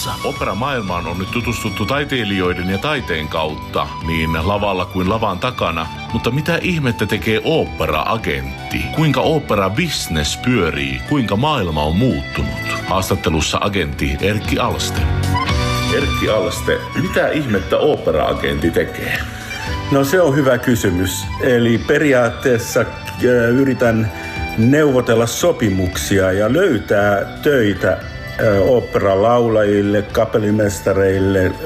kanssa. Ooppera-maailmaan on nyt tutustuttu taiteilijoiden ja taiteen kautta, niin lavalla kuin lavan takana. Mutta mitä ihmettä tekee ooppera-agentti? Kuinka ooppera-business pyörii? Kuinka maailma on muuttunut? Haastattelussa agentti Erkki Alste. Erkki Alste, mitä ihmettä ooppera-agentti tekee? No se on hyvä kysymys. Eli periaatteessa yritän neuvotella sopimuksia ja löytää töitä oopperalaulajille, kapellimestareille,